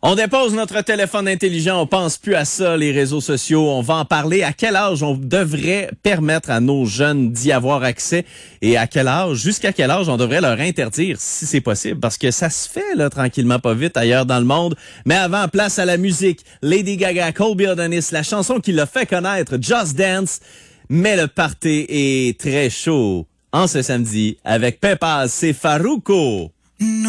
On dépose notre téléphone intelligent, on pense plus à ça, les réseaux sociaux. On va en parler. À quel âge on devrait permettre à nos jeunes d'y avoir accès et à quel âge, jusqu'à quel âge on devrait leur interdire si c'est possible, parce que ça se fait là tranquillement pas vite ailleurs dans le monde. Mais avant, place à la musique. Lady Gaga, Colby Adonis, la chanson qui l'a fait connaître, Just Dance. Mais le party est très chaud en ce samedi avec Pepas, c'est Farruko.